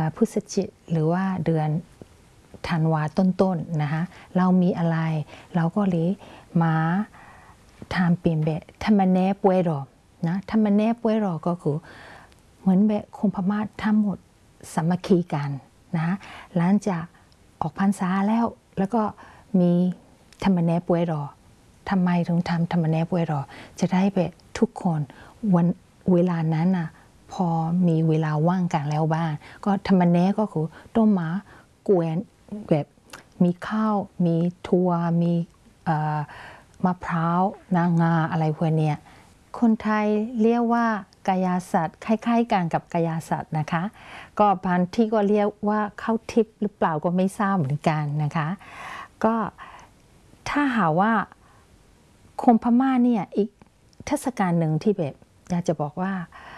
พฤศจิกหรือว่าเดือนธันวาต้นๆนะคะเรามีอะไรเราก็เลยมาทำเป็นแบบธรรมเนปวยรอนะธรรมเนปวยรอก็คือเหมือนแบบคนพม่าทั้งหมดสามัคคีกันนะคะหลังจากออกพรรษาแล้วก็มีธรรมเนปวยรอทำไมถึงทำธรรมเนปวยรอจะได้แบบทุกคนวันเวลานั้นน่ะพอมีเวลาว่างกันแล้วบ้างก็ธรรมเนก็คือต้องมากวนแบบมีข้าวมีถั่วมีมะพร้าวนางาอะไรพวกเนี้ยคนไทยเรียกว่ากายาสัตว์คล้ายๆกันกับกายาสัตว์นะคะก็บางที่ก็เรียกว่าข้าวทิพย์หรือเปล่าก็ไม่ทราบเหมือนกันนะคะก็ถ้าหาว่าคนพม่าเนี่ยอีกเทศกาลหนึ่งที่แบบอยากจะบอกว่า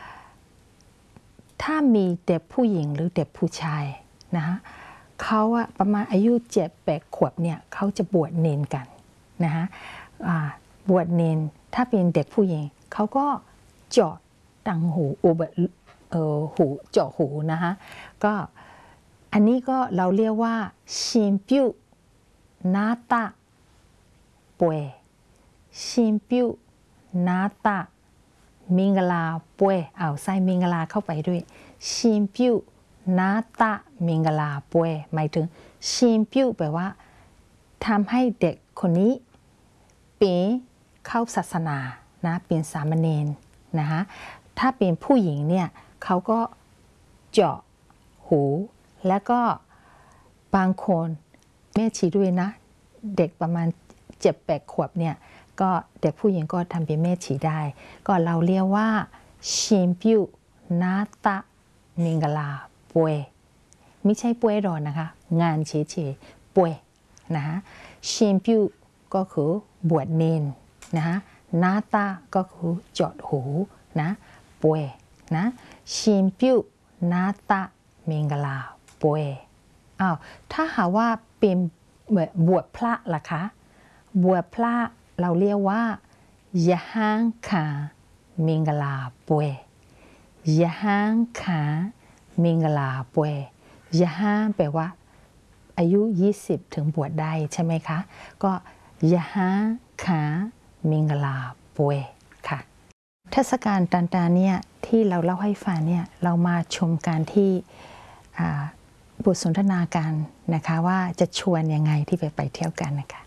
ถ้ามีเด็กผู้หญิงหรือเด็กผู้ชายนะคะเขาอะประมาณอายุ7-8 ขวบเนี่ยเขาจะบวชเนนกันนะคะบวชเนนถ้าเป็นเด็กผู้หญิงเขาก็เจาะตังหูหูเจาะหูนะคะก็อันนี้ก็เราเรียกว่าชิมปิวนาตาป่วยชิมปิวนาตามิงกลาป่วยเอาใส่มิงกลาเข้าไปด้วยชิมปิวนาตามิงกลาป่วยหมายถึงชิมปิวแปลว่าทำให้เด็กคนนี้เป็นเข้าศาสนานะเป็นสามเณรนะคะถ้าเป็นผู้หญิงเนี่ยเขาก็เจาะหูแล้วก็บางคนแม่ชีด้วยนะเด็กประมาณ7-8 ขวบเนี่ยก็เด็กผู้หญิงก็ทำเป็นแม่ชีได้ก็เราเรียกว่าชิมปิวนาตามิงกลาป่วยไม่ใช่ป่วยรอนะคะงานเฉยๆป่วยนะคะชิมปิวก็คือบวชเนนนะคะนาตาก็คือเจาะหูนะป่วยนะชิมปิวนาตามิงกลาป่วยถ้าหาว่าเป็นบวชพระล่ะคะบวชพระเราเรียกว่ายะฮังขามิงกลาป่วยยะฮังขามิงกลาป่วยยะฮังแปลว่าอายุ20ถึงบวชได้ใช่ไหมคะก็ยะฮังขามิงกลาป่วยค่ะเทศกาลต่างๆเนี่ยที่เราเล่าให้ฟังเนี่ยเรามาชมการที่บทสนทนากันนะคะว่าจะชวนยังไงที่ไปเที่ยวกันนะคะ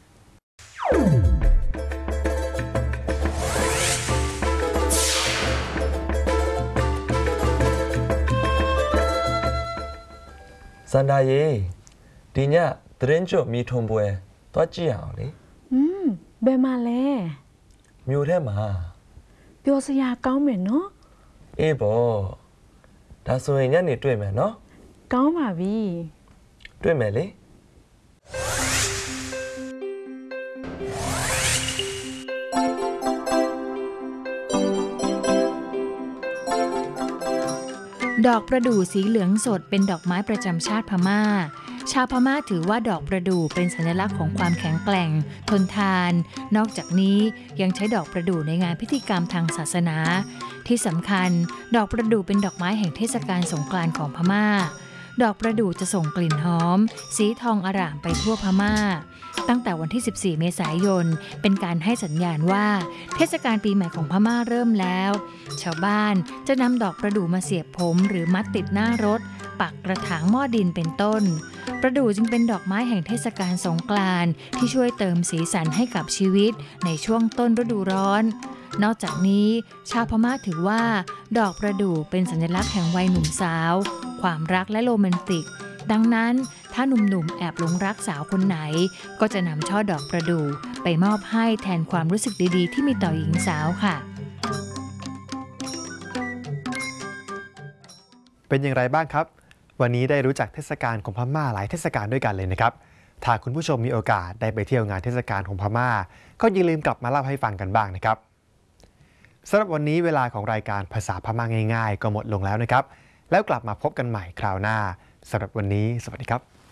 สันดาเย่ดีเนี่ยเทรนจบมีทงบวยตัวจี้เอาเลยเบมาเลยมิวเทมาเปียวสยาเก้าเหม็นเนาะบอဒါဆိုရင်ညနေတွေ့မယ်နော်ကောင်းပါပြီတွေ့မယ်လေดอกประดู่สีเหลืองสดเป็นดอกไม้ประจำชาติพม่าชาวพม่าถือว่าดอกประดู่เป็นสัญลักษณ์ของความแข็งแกร่งทนทานนอกจากนี้ยังใช้ดอกประดู่ในงานพิธีกรรมทางศาสนาที่สำคัญดอกประดู่เป็นดอกไม้แห่งเทศกาลสงกรานต์ของพม่าดอกประดู่จะส่งกลิ่นหอมสีทองอร่ามไปทั่วพม่าตั้งแต่วันที่14 เมษายนเป็นการให้สัญญาณว่าเทศกาลปีใหม่ของพม่าเริ่มแล้วชาวบ้านจะนำดอกประดู่มาเสียบผมหรือมัดติดหน้ารถปักกระถางหม้อดินเป็นต้นประดู่จึงเป็นดอกไม้แห่งเทศกาลสงกรานต์ที่ช่วยเติมสีสันให้กับชีวิตในช่วงต้นฤดูร้อนนอกจากนี้ชาวพม่าถือว่าดอกประดู่เป็นสัญลักษณ์แห่งวัยหนุ่มสาวความรักและโรแมนติกดังนั้นถ้าหนุ่มๆแอบหลงรักสาวคนไหนก็จะนำช่อดอกประดู่ไปมอบให้แทนความรู้สึกดีๆที่มีต่อหญิงสาวค่ะเป็นอย่างไรบ้างครับวันนี้ได้รู้จักเทศกาลของพม่าหลายเทศกาลด้วยกันเลยนะครับถ้าคุณผู้ชมมีโอกาสได้ไปเที่ยวงานเทศกาลของพม่าก็อย่าลืมกลับมาเล่าให้ฟังกันบ้างนะครับสำหรับวันนี้เวลาของรายการภาษาพม่าง่ายๆก็หมดลงแล้วนะครับแล้วกลับมาพบกันใหม่คราวหน้าสำหรับวันนี้สวัสดีครับ